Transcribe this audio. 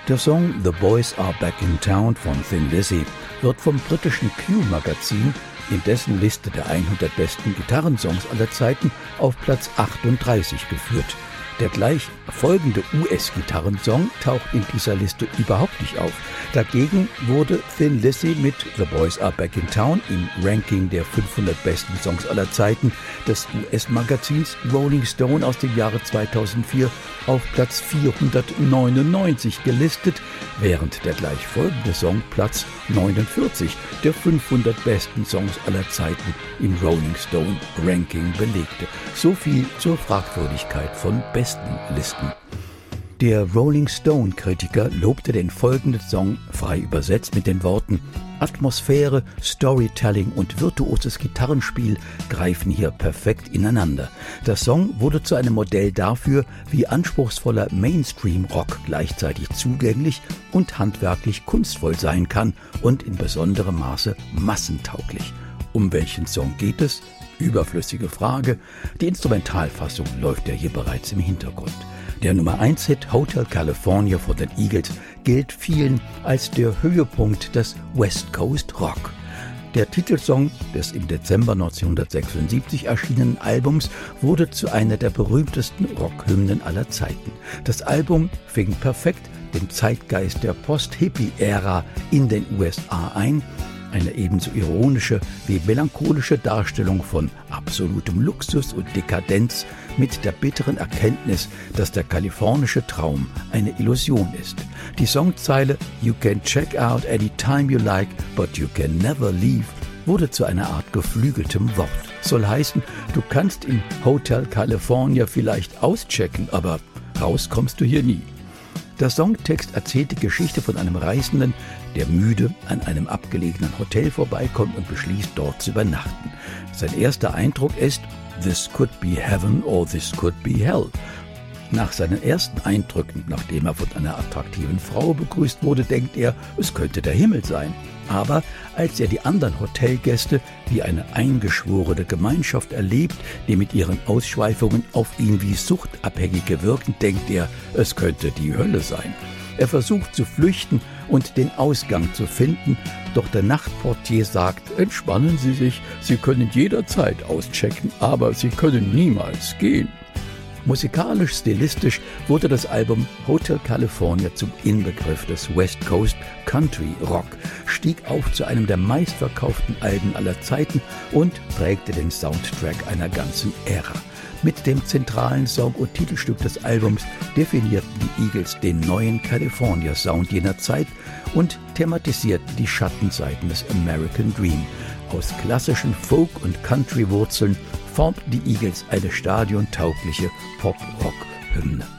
Der Song The Boys Are Back in Town von Thin Lizzy wird vom britischen Q-Magazin in dessen Liste der 100 besten Gitarrensongs aller Zeiten auf Platz 38 geführt. Der gleich folgende US-Gitarrensong taucht in dieser Liste überhaupt nicht auf. Dagegen wurde Thin Lizzy mit The Boys Are Back in Town im Ranking der 500 besten Songs aller Zeiten des US-Magazins Rolling Stone aus dem Jahre 2004 auf Platz 499 gelistet, während der gleich folgende Song Platz 49 der 500 besten Songs aller Zeiten im Rolling Stone Ranking belegte. So viel zur Fragwürdigkeit von besten Listen. Der Rolling Stone-Kritiker lobte den folgenden Song frei übersetzt mit den Worten: Atmosphäre, Storytelling und virtuoses Gitarrenspiel greifen hier perfekt ineinander. Der Song wurde zu einem Modell dafür, wie anspruchsvoller Mainstream-Rock gleichzeitig zugänglich und handwerklich kunstvoll sein kann und in besonderem Maße massentauglich. Um welchen Song geht es? Überflüssige Frage. Die Instrumentalfassung läuft ja hier bereits im Hintergrund. Der Nummer-1-Hit Hotel California von den Eagles gilt vielen als der Höhepunkt des West Coast Rock. Der Titelsong des im Dezember 1976 erschienenen Albums wurde zu einer der berühmtesten Rockhymnen aller Zeiten. Das Album fing perfekt den Zeitgeist der Post-Hippie-Ära in den USA ein. Eine ebenso ironische wie melancholische Darstellung von absolutem Luxus und Dekadenz mit der bitteren Erkenntnis, dass der kalifornische Traum eine Illusion ist. Die Songzeile "You can check out any time you like, but you can never leave" wurde zu einer Art geflügeltem Wort. Soll heißen, du kannst in Hotel California vielleicht auschecken, aber raus kommst du hier nie. Der Songtext erzählt die Geschichte von einem Reisenden, der müde an einem abgelegenen Hotel vorbeikommt und beschließt, dort zu übernachten. Sein erster Eindruck ist: This could be heaven or this could be hell. Nach seinen ersten Eindrücken, nachdem er von einer attraktiven Frau begrüßt wurde, denkt er, es könnte der Himmel sein. Aber als er die anderen Hotelgäste wie eine eingeschworene Gemeinschaft erlebt, die mit ihren Ausschweifungen auf ihn wie Suchtabhängige wirken, denkt er, es könnte die Hölle sein. Er versucht zu flüchten und den Ausgang zu finden, doch der Nachtportier sagt: Entspannen Sie sich, Sie können jederzeit auschecken, aber Sie können niemals gehen. Musikalisch-stilistisch wurde das Album Hotel California zum Inbegriff des West Coast Country Rock, stieg auf zu einem der meistverkauften Alben aller Zeiten und prägte den Soundtrack einer ganzen Ära. Mit dem zentralen Song und Titelstück des Albums definierten die Eagles den neuen California-Sound jener Zeit und thematisierten die Schattenseiten des American Dream. Aus klassischen Folk- und Country-Wurzeln formten die Eagles eine stadiontaugliche Pop-Rock-Hymne.